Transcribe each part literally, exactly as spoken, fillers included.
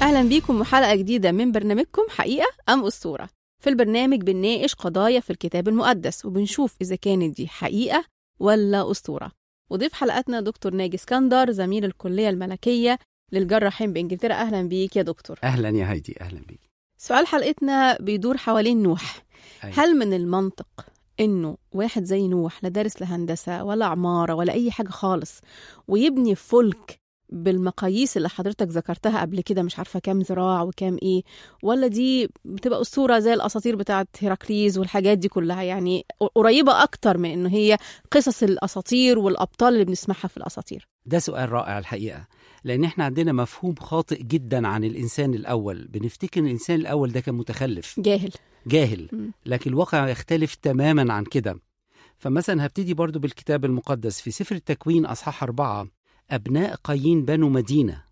أهلا بيكم وحلقة جديدة من برنامجكم حقيقة أم أسطورة. في البرنامج بنناقش قضايا في الكتاب المقدس وبنشوف إذا كانت دي حقيقة ولا أسطورة. وضيف حلقتنا دكتور ناجي اسكندر، زميل الكلية الملكية للجراحين بإنجلترا. أهلا بيك يا دكتور. أهلا يا هايدي. أهلا بيك. سؤال حلقتنا بيدور حوالين نوح. أيوة. هل من المنطق إنه واحد زي نوح لا دارس لهندسة ولا عمارة ولا أي حاجة خالص ويبني فلك بالمقاييس اللي حضرتك ذكرتها قبل كده، مش عارفة كام ذراع وكام إيه، ولا دي بتبقى أسطورة زي الأساطير بتاعت هيراكليز والحاجات دي كلها، يعني قريبة أكتر من إنه هي قصص الأساطير والأبطال اللي بنسمعها في الأساطير؟ ده سؤال رائع الحقيقة، لأن إحنا عندنا مفهوم خاطئ جدا عن الإنسان الأول. بنفتكر إن الإنسان الأول ده كان متخلف جاهل جاهل م. لكن الواقع يختلف تماما عن كده. فمثلا هبتدي برضو بالكتاب المقدس في سفر التكوين أصحاح أربعة. أبناء قايين بنوا مدينة،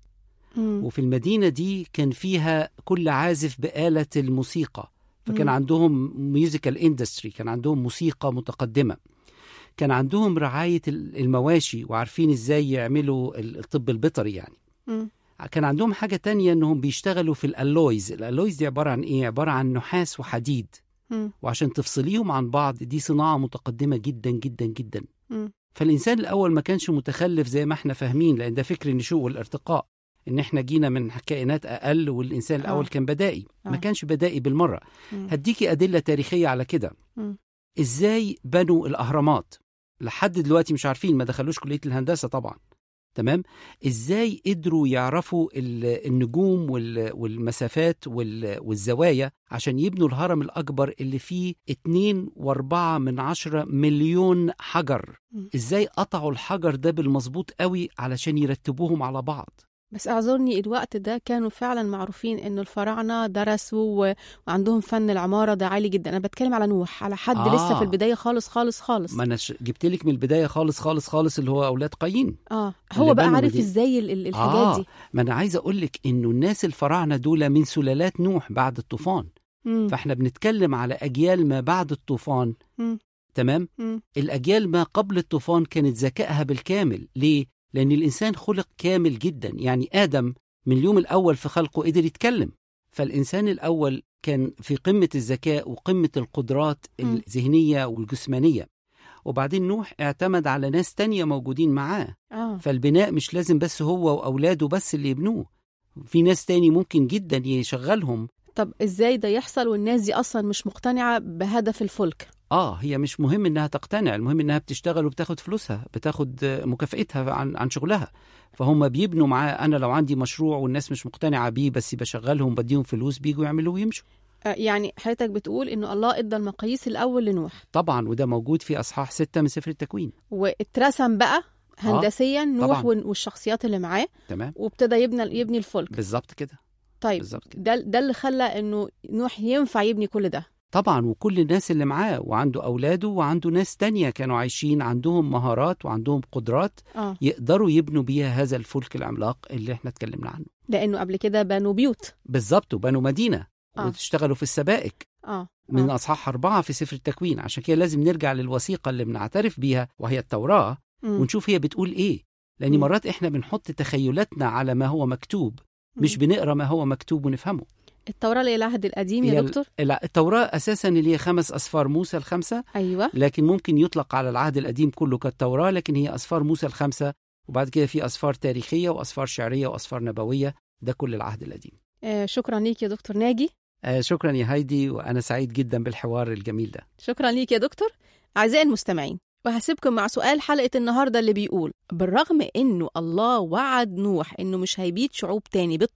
م. وفي المدينة دي كان فيها كل عازف بآلة الموسيقى، فكان م. عندهم ميوزيكال اندستري، كان عندهم موسيقى متقدمة، كان عندهم رعاية المواشي وعارفين ازاي يعملوا الطب البيطري يعني. م. كان عندهم حاجة تانية انهم بيشتغلوا في الالويز. الالويز دي عبارة عن ايه؟ عبارة عن نحاس وحديد، م. وعشان تفصليهم عن بعض دي صناعة متقدمة جدا جدا جدا. م. فالإنسان الأول ما كانش متخلف زي ما احنا فاهمين، لأن ده فكر النشوء والارتقاء، إن احنا جينا من كائنات أقل والإنسان آه. الأول كان بدائي. آه. ما كانش بدائي بالمرة. م. هديكي أدلة تاريخية على كده. م. إزاي بنوا الأهرامات؟ لحد دلوقتي مش عارفين، ما دخلوش كلية الهندسة طبعا. تمام؟ إزاي قدروا يعرفوا النجوم والمسافات والزوايا عشان يبنوا الهرم الأكبر اللي فيه اتنين واربعة من عشرة مليون حجر؟ إزاي قطعوا الحجر ده بالمظبوط قوي علشان يرتبوهم على بعض؟ بس أعذرني، الوقت ده كانوا فعلا معروفين إنه الفراعنة درسوا وعندهم فن العمارة ده عالي جدا. أنا بتكلم على نوح، على حد آه. لسه في البداية خالص خالص خالص. ما أنا جبت لك من البداية خالص خالص خالص اللي هو أولاد قايين. آه هو بقى عارف إزاي الحاجات آه. دي. ما أنا عايزة أقول لك إنه الناس الفراعنة دول من سلالات نوح بعد الطوفان. م. فإحنا بنتكلم على أجيال ما بعد الطوفان. م. تمام؟ م. الأجيال ما قبل الطوفان كانت ذكائها بالكامل. ليه؟ لأن الإنسان خلق كامل جدا. يعني آدم من اليوم الأول في خلقه قدر يتكلم، فالإنسان الأول كان في قمة الذكاء وقمة القدرات الذهنية والجسمانية. وبعدين نوح اعتمد على ناس تانية موجودين معاه. آه. فالبناء مش لازم بس هو وأولاده بس اللي يبنوه، في ناس تاني ممكن جدا يشغلهم. طب إزاي ده يحصل والناس دي أصلا مش مقتنعة بهدف الفلك؟ آه هي مش مهم إنها تقتنع، المهم إنها بتشتغل وبتاخد فلوسها، بتاخد مكافئتها عن عن شغلها. فهم بيبنوا معاه. أنا لو عندي مشروع والناس مش مقتنعة بيه بس بشغلهم بديهم فلوس بيجوا يعملوا ويمشوا. آه يعني حضرتك بتقول إنه الله إدى المقاييس الأول لنوح. طبعا، وده موجود في أصحاح ستة من سفر التكوين. واترسم بقى هندسيا آه. نوح طبعاً. والشخصيات اللي معاه. تمام. وابتدى يبني يبني الفلك. بالظبط كده. طيب بالزبط كده. ده ده اللي خلى إنه نوح ينفع يبني كل ده. طبعا، وكل الناس اللي معاه وعنده أولاده وعنده ناس تانية كانوا عايشين عندهم مهارات وعندهم قدرات آه. يقدروا يبنوا بيها هذا الفلك العملاق اللي احنا اتكلمنا عنه. لأنه قبل كده بنوا بيوت. بالظبط، وبنوا مدينة. آه. وتشتغلوا في السبائك. آه. من آه. أصحاح أربعة في سفر التكوين. عشان كده لازم نرجع للوثيقة اللي بنعترف بيها وهي التوراة. م. ونشوف هي بتقول إيه، لأن م. مرات إحنا بنحط تخيلاتنا على ما هو مكتوب، مش م. بنقرأ ما هو مكتوب ونفهمه. التوراة اللي هي العهد القديم يا دكتور؟ التوراة أساساً اللي هي خمس أسفار موسى الخمسة. أيوة. لكن ممكن يطلق على العهد القديم كله كالتوراة، لكن هي أسفار موسى الخمسة، وبعد كده في أسفار تاريخية وأسفار شعرية وأسفار نبوية. ده كل العهد القديم. آه شكرا ليك يا دكتور ناجي. آه شكرا يا هايدي، وأنا سعيد جدا بالحوار الجميل ده. شكرا ليك يا دكتور. أعزائي المستمعين، وهسيبكم مع سؤال حلقة النهاردة اللي بيقول: بالرغم إنه الله وعد نوح إنه مش هيبيد شعوب تاني